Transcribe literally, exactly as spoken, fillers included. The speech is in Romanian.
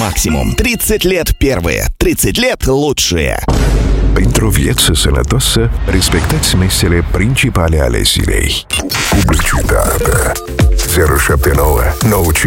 Maximum. treizeci лет первые, treizeci лет lучшие. Pentru viață sănătoasă, respectați mesele principale ale zilei. Publicitate. zero șapte nouă nouă